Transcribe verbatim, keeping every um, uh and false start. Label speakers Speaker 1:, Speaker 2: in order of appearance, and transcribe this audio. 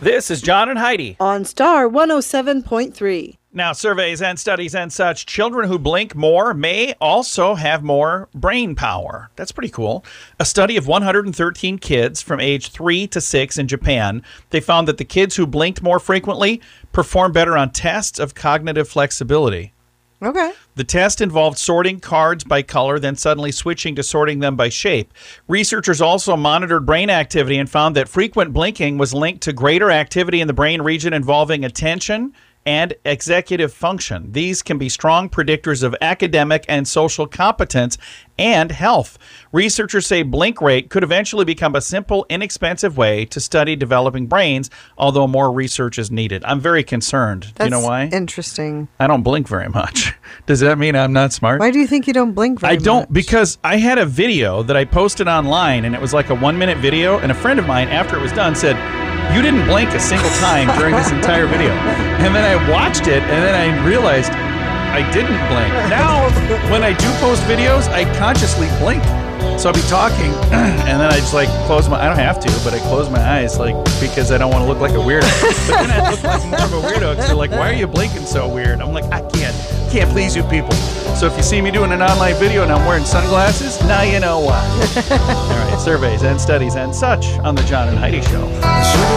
Speaker 1: This is John and Heidi
Speaker 2: on Star one oh seven point three.
Speaker 1: Now, surveys and studies and such, children who blink more may also have more brain power. That's pretty cool. A study of one hundred thirteen kids from age three to six in Japan, they found that the kids who blinked more frequently performed better on tests of cognitive flexibility.
Speaker 2: Okay.
Speaker 1: The test involved sorting cards by color, then suddenly switching to sorting them by shape. Researchers also monitored brain activity and found that frequent blinking was linked to greater activity in the brain region involving attention and executive function. These can be strong predictors of academic and social competence and health. Researchers say blink rate could eventually become a simple, inexpensive way to study developing brains, although more research is needed. I'm very concerned.
Speaker 2: That's
Speaker 1: you know why?
Speaker 2: Interesting.
Speaker 1: I don't blink very much. Does that mean I'm not smart?
Speaker 2: Why do you think you don't blink very
Speaker 1: I
Speaker 2: much?
Speaker 1: don't, because I had a video that I posted online, and it was like a one-minute video, and a friend of mine, after it was done, said, "You didn't blink a single time during this entire video." And then I watched it, and then I realized I didn't blink. Now, when I do post videos, I consciously blink. So I'll be talking, and then I just like close my, I don't have to, but I close my eyes like because I don't want to look like a weirdo. But then I look like more of a weirdo because they're like, "Why are you blinking so weird?" I'm like, I can't, can't please you people. So if you see me doing an online video and I'm wearing sunglasses, now you know why. All right, surveys and studies and such on the John and Heidi Show.